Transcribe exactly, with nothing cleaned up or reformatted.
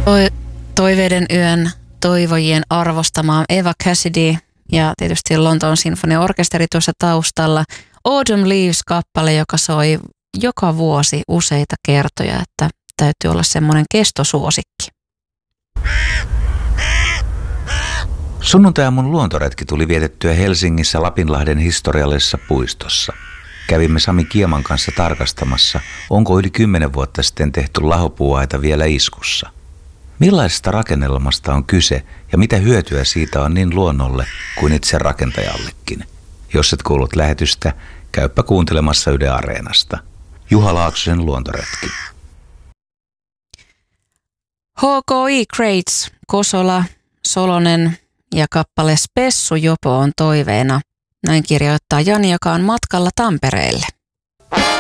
Toi, toiveiden yön toivojien arvostamaan Eva Cassidy ja tietysti Lontoon sinfoniaorkesteri tuossa taustalla. Autumn Leaves-kappale, joka soi joka vuosi useita kertoja, että täytyy olla semmoinen kestosuosikki. Sunnuntai-aamun luontoretki tuli vietettyä Helsingissä Lapinlahden historiallisessa puistossa. Kävimme Sami Kieman kanssa tarkastamassa, onko yli kymmenen vuotta sitten tehty lahopuuaita vielä iskussa. Millaisesta rakennelmasta on kyse ja mitä hyötyä siitä on niin luonnolle kuin itse rakentajallekin? Jos et kuullut lähetystä, käyppä kuuntelemassa Yle Areenasta. Juha Laaksosen luontoretki. H K I Crates, Kosola, Solonen ja kappale Spessu Jopo on toiveena. Näin kirjoittaa Jani, joka on matkalla Tampereelle.